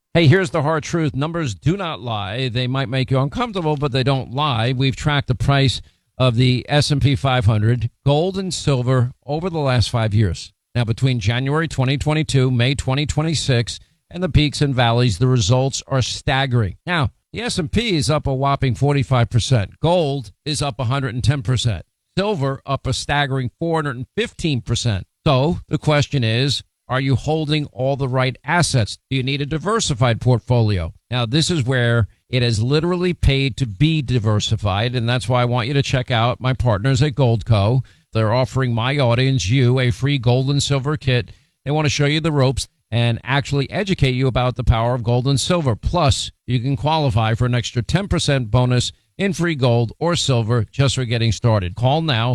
Hey, here's the hard truth. Numbers do not lie. They might make you uncomfortable, but they don't lie. We've tracked the price of the S&P 500, gold and silver, over the last 5 years. Now, between January 2022, May 2026, and the peaks and valleys, the results are staggering. Now, the S&P is up a whopping 45%. Gold is up 110%. Silver up a staggering 415%. So the question is, are you holding all the right assets? Do you need a diversified portfolio? Now, this is where it has literally paid to be diversified, and that's why I want you to check out my partners at Goldco. They're offering my audience, you, a free gold and silver kit. They want to show you the ropes and actually educate you about the power of gold and silver. Plus, you can qualify for an extra 10% bonus in free gold or silver just for getting started. Call now,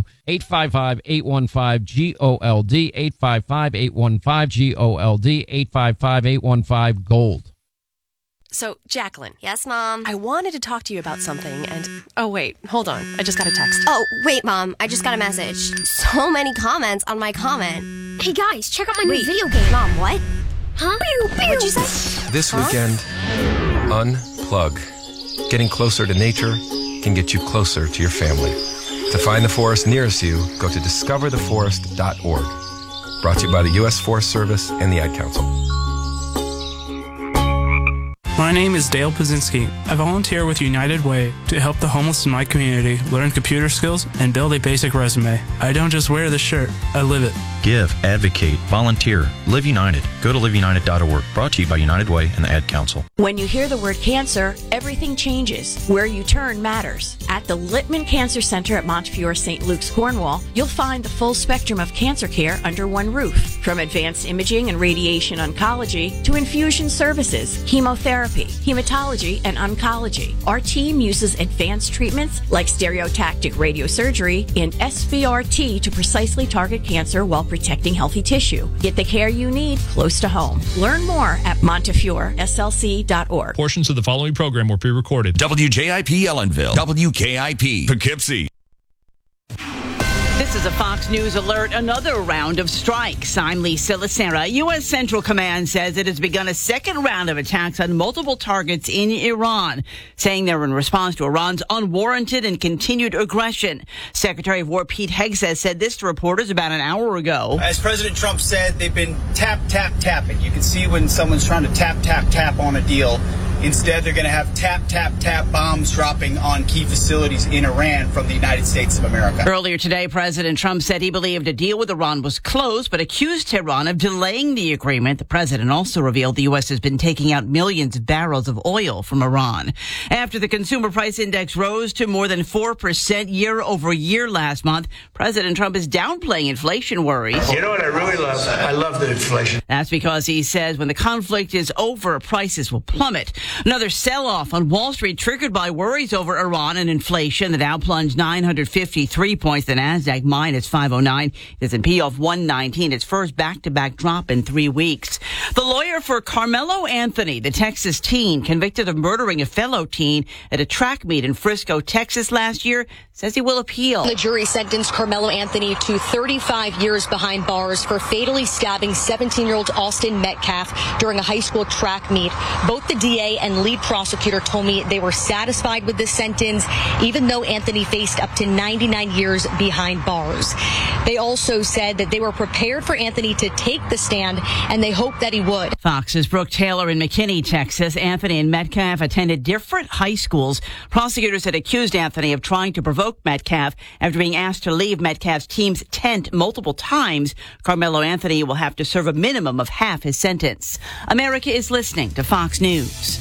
855-815-GOLD, 855-815-GOLD, 855-815-GOLD. So, Jacqueline. Yes, Mom? I wanted to talk to you about something and... Oh, wait, hold on. I just got a text. Oh, wait, Mom. I just got a message. So many comments on my comment. Hey, guys, check out my new video game. Mom, what? Huh? What'd you say? This weekend, unplug. Getting closer to nature can get you closer to your family. To find the forest nearest you, go to discovertheforest.org. Brought to you by the U.S. Forest Service and the Ad Council. My name is Dale Pazinski. I volunteer with United Way to help the homeless in my community learn computer skills and build a basic resume. I don't just wear the shirt, I live it. Give, advocate, volunteer, Live United. Go to liveunited.org. Brought to you by United Way and the Ad Council. When you hear the word cancer, everything changes. Where you turn matters. At the Littman Cancer Center at Montefiore St. Luke's, Cornwall, you'll find the full spectrum of cancer care under one roof. From advanced imaging and radiation oncology to infusion services, chemotherapy, hematology, and oncology. Our team uses advanced treatments like stereotactic radiosurgery and SBRT to precisely target cancer while protecting healthy tissue. Get the care you need close to home. Learn more at MontefioreSLC.org. Portions of the following program were pre-recorded. WJIP Ellenville, WKIP Poughkeepsie. This is a Fox News alert. Another round of strikes. I'm Lisa Lacera. U.S. Central Command says it has begun a second round of attacks on multiple targets in Iran, saying they're in response to Iran's unwarranted and continued aggression. Secretary of War Pete Hegseth said this to reporters about an hour ago. As President Trump said, they've been tapping. You can see when someone's trying to tap on a deal. Instead, they're going to have tap bombs dropping on key facilities in Iran from the United States of America. Earlier today, President Trump said he believed a deal with Iran was close, but accused Tehran of delaying the agreement. The president also revealed the U.S. has been taking out millions of barrels of oil from Iran. After the consumer price index rose to more than 4% year over year last month, President Trump is downplaying inflation worries. You know what I really love? I love the inflation. That's because he says when the conflict is over, prices will plummet. Another sell-off on Wall Street triggered by worries over Iran and inflation. The Dow plunged 953 points. The Nasdaq minus 509. The S&P off 119. Its first back-to-back drop in 3 weeks. The lawyer for Carmelo Anthony, the Texas teen convicted of murdering a fellow teen at a track meet in Frisco, Texas last year, says he will appeal. The jury sentenced Carmelo Anthony to 35 years behind bars for fatally stabbing 17-year-old Austin Metcalf during a high school track meet. Both the DA and lead prosecutor told me they were satisfied with this sentence, even though Anthony faced up to 99 years behind bars. They also said that they were prepared for Anthony to take the stand, and they hoped that he would. Fox's Brooke Taylor in McKinney, Texas. Anthony and Metcalf attended different high schools. Prosecutors had accused Anthony of trying to provoke Metcalf after being asked to leave Metcalf's team's tent multiple times. Carmelo Anthony will have to serve a minimum of half his sentence. America is listening to Fox News.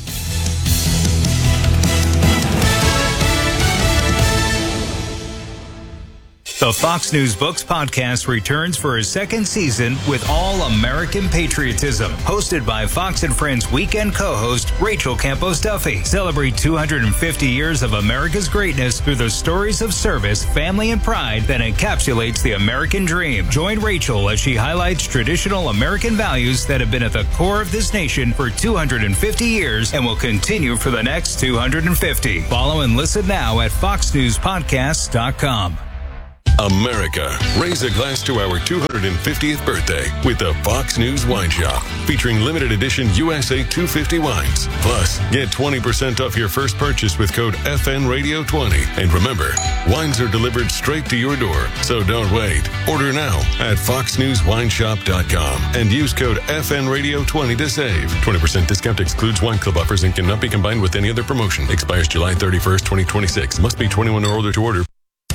The Fox News Books podcast returns for a second season with All American Patriotism. Hosted by Fox and Friends weekend co-host Rachel Campos Duffy. Celebrate 250 years of America's greatness through the stories of service, family, and pride that encapsulates the American dream. Join Rachel as she highlights traditional American values that have been at the core of this nation for 250 years and will continue for the next 250. Follow and listen now at foxnewspodcasts.com. America, raise a glass to our 250th birthday with the Fox News Wine Shop, featuring limited edition USA 250 wines. Plus, get 20% off your first purchase with code FNRadio20. And remember, wines are delivered straight to your door, so don't wait. Order now at foxnewswineshop.com and use code FNRadio20 to save. 20% discount excludes wine club offers and cannot be combined with any other promotion. Expires July 31st, 2026. Must be 21 or older to order.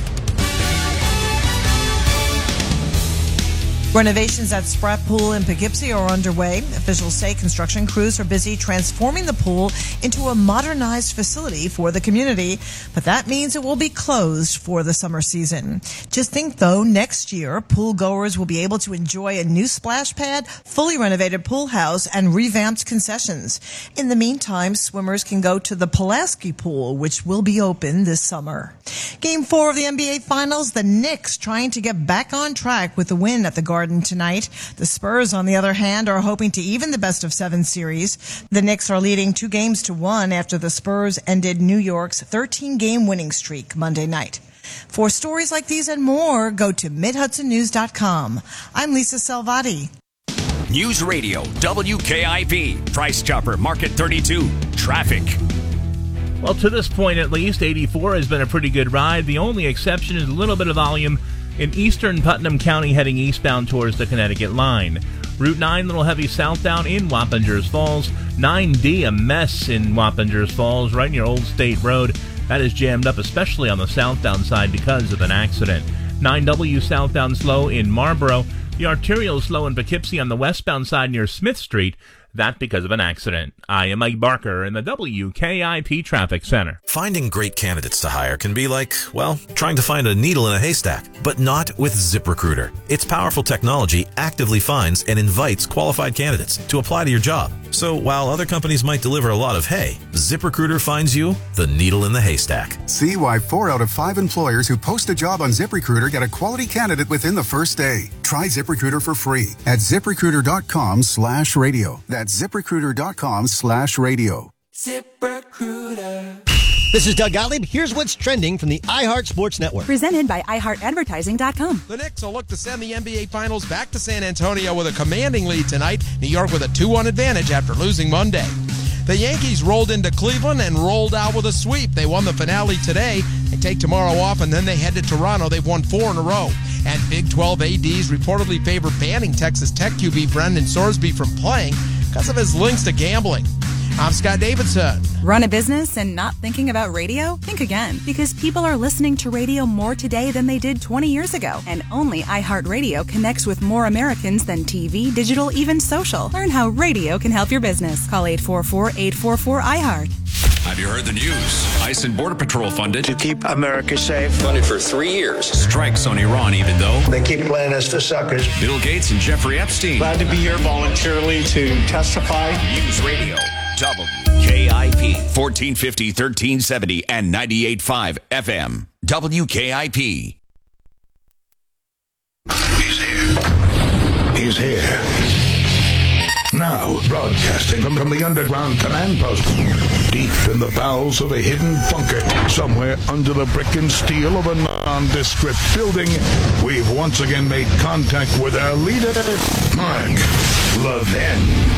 Renovations at Spratt Pool in Poughkeepsie are underway. Officials say construction crews are busy transforming the pool into a modernized facility for the community, but that means it will be closed for the summer season. Just think, though, next year, pool goers will be able to enjoy a new splash pad, fully renovated pool house, and revamped concessions. In the meantime, swimmers can go to the Pulaski Pool, which will be open this summer. Game 4 of the NBA Finals, the Knicks trying to get back on track with the win at the Garden tonight. The Spurs, on the other hand, are hoping to even the best-of-7 series. The Knicks are leading 2-1 after the Spurs ended New York's 13-game winning streak Monday night. For stories like these and more, go to MidHudsonNews.com. I'm Lisa Salvati. News Radio, WKIP, Price Chopper, Market 32, traffic. Well, to this point at least, 84 has been a pretty good ride. The only exception is a little bit of volume in eastern Putnam County heading eastbound towards the Connecticut line. Route 9, little heavy southbound in Wappingers Falls. 9D, a mess in Wappingers Falls, right near Old State Road. That is jammed up, especially on the southbound side because of an accident. 9W southbound slow in Marlboro. The arterial slow in Poughkeepsie on the westbound side near Smith Street. That because of an accident. I am Mike Barker in the WKIP Traffic Center. Finding great candidates to hire can be like, well, trying to find a needle in a haystack, but not with ZipRecruiter. Its powerful technology actively finds and invites qualified candidates to apply to your job. So while other companies might deliver a lot of hay, ZipRecruiter finds you the needle in the haystack. See why 4 out of 5 employers who post a job on ZipRecruiter get a quality candidate within the first day. Try ZipRecruiter for free at ZipRecruiter.com/radio. That's ZipRecruiter.com/radio. ZipRecruiter. This is Doug Gottlieb. Here's what's trending from the iHeart Sports Network. Presented by iHeartAdvertising.com. The Knicks will look to send the NBA Finals back to San Antonio with a commanding lead tonight. New York with a 2-1 advantage after losing Monday. The Yankees rolled into Cleveland and rolled out with a sweep. They won the finale today. They take tomorrow off, and then they head to Toronto. They've won 4 in a row. And Big 12 ADs reportedly favor banning Texas Tech QB Brendan Sorsby from playing because of his links to gambling. I'm Scott Davidson. Run a business and not thinking about radio? Think again, because people are listening to radio more today than they did 20 years ago. And only iHeartRadio connects with more Americans than TV, digital, even social. Learn how radio can help your business. Call 844-844-iHeart. Have you heard the news? ICE and Border Patrol funded to keep America safe. Funded for 3 years. Strikes on Iran, even though they keep playing us for suckers. Bill Gates and Jeffrey Epstein. Glad to be here voluntarily to testify. News Radio. WKIP 1450, 1370, and 98.5 FM. WKIP. He's here. He's here. Now, broadcasting from the underground command post, deep in the bowels of a hidden bunker, somewhere under the brick and steel of a nondescript building, we've once again made contact with our leader, Mark Levin.